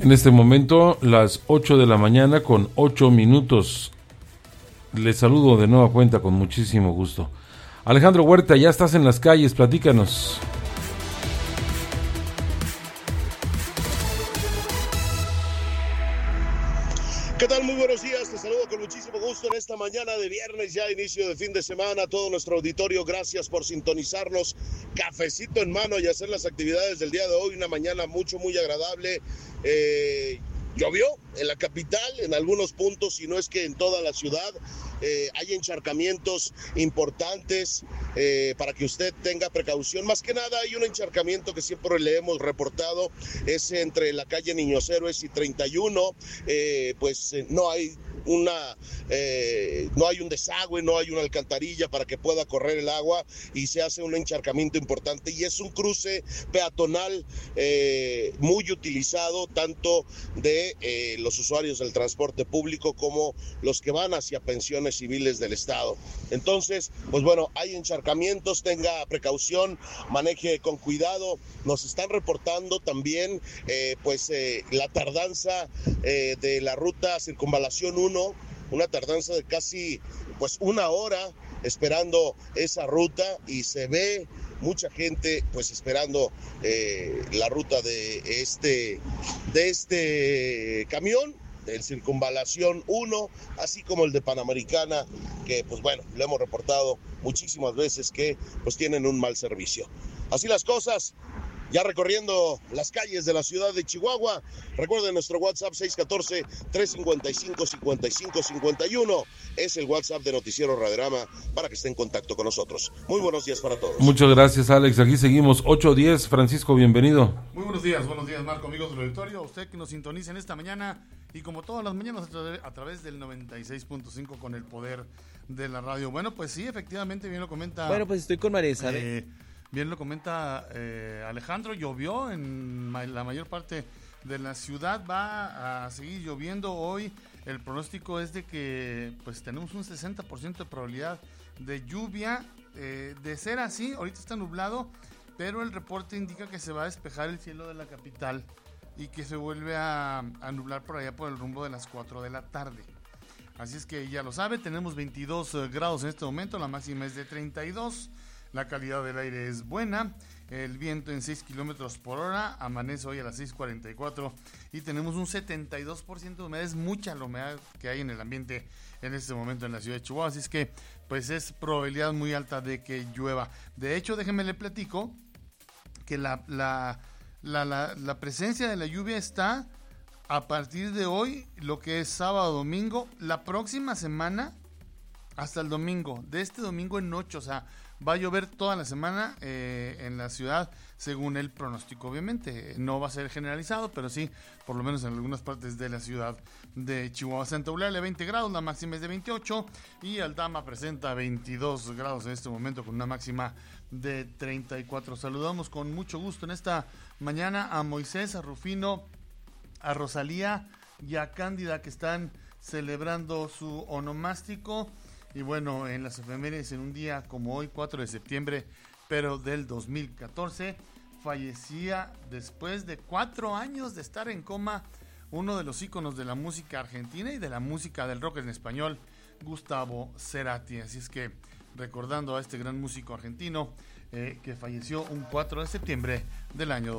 En este momento, las 8 de la mañana con 8 minutos. Les saludo de nueva cuenta con muchísimo gusto. Alejandro Huerta, ya estás en las calles, platícanos. ¿Qué tal? Muy buenos días, te saludo con muchísimo gusto en esta mañana de viernes, ya inicio de fin de semana. Todo nuestro auditorio, gracias por sintonizarnos, cafecito en mano y hacer las actividades del día de hoy. Una mañana muy agradable. Llovió en la capital, en algunos puntos, si no es que en toda la ciudad. Hay encharcamientos importantes para que usted tenga precaución. Más que nada hay un encharcamiento que siempre le hemos reportado, es entre la calle Niños Héroes y 31, no hay no hay un desagüe, no hay una alcantarilla para que pueda correr el agua y se hace un encharcamiento importante, y es un cruce peatonal muy utilizado tanto de los usuarios del transporte público como los que van hacia pensiones civiles del estado. Entonces, pues bueno, hay encharcamientos, tenga precaución, maneje con cuidado. Nos están reportando también la tardanza de la ruta Circunvalación 1, una tardanza de casi una hora esperando esa ruta, y se ve mucha gente esperando la ruta de este camión del Circunvalación 1, así como el de Panamericana, que lo hemos reportado muchísimas veces que tienen un mal servicio. Así las cosas. Ya recorriendo las calles de la ciudad de Chihuahua. Recuerden nuestro WhatsApp 614-355-5551. Es el WhatsApp de Noticiero Radiorama para que esté en contacto con nosotros. Muy buenos días para todos. Muchas gracias, Alex. Aquí seguimos 8:10. Francisco, bienvenido. Muy buenos días, Marco, amigos del auditorio. A usted que nos sintoniza en esta mañana y como todas las mañanas a través del 96.5 con el poder de la radio. Bueno, pues sí, efectivamente, bien lo comenta. Bueno, pues estoy con Marisa. Bien lo comenta Alejandro, llovió en la mayor parte de la ciudad, va a seguir lloviendo hoy. El pronóstico es de que tenemos un 60% de probabilidad de lluvia. De ser así, ahorita está nublado, pero el reporte indica que se va a despejar el cielo de la capital y que se vuelve a nublar por allá por el rumbo de las 4 de la tarde. Así es que ya lo sabe, tenemos 22 grados en este momento, la máxima es de 32. La calidad del aire es buena, el viento en 6 kilómetros por hora, amanece hoy a las 6:44 y tenemos un 72% de humedad, es mucha la humedad que hay en el ambiente en este momento en la ciudad de Chihuahua, así es que es probabilidad muy alta de que llueva. De hecho, déjenme le platico que la presencia de la lluvia está a partir de hoy, lo que es sábado, domingo, la próxima semana hasta el domingo, de este domingo en 8, o sea, va a llover toda la semana en la ciudad, según el pronóstico. Obviamente no va a ser generalizado, pero sí, por lo menos en algunas partes de la ciudad de Chihuahua. Santa Eulalia 20 grados, la máxima es de 28, y Aldama presenta 22 grados en este momento con una máxima de 34. Saludamos con mucho gusto en esta mañana a Moisés, a Rufino, a Rosalía y a Cándida, que están celebrando su onomástico. Y bueno, en las efemérides, en un día como hoy, 4 de septiembre, pero del 2014, fallecía después de 4 años de estar en coma uno de los íconos de la música argentina y de la música del rock en español, Gustavo Cerati. Así es que recordando a este gran músico argentino que falleció un 4 de septiembre del año